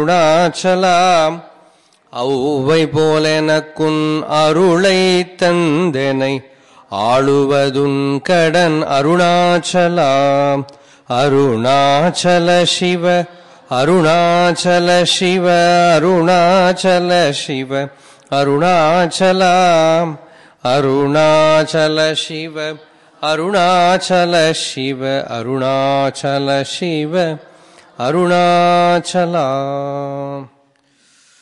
அருணாச்சலாம். ஔவை போலெனக்குன் அருளை தந்தனை ஆளுவதுன் கடன் அருணாச்சலாம். அருணாச்சல சிவ அருணாச்சல சிவ அருணாச்சல சிவ அருணாச்சலாம். அருணாச்சல சிவ அருணாச்சல சிவ அருணாச்சல சிவ அருணாச்சலாம்.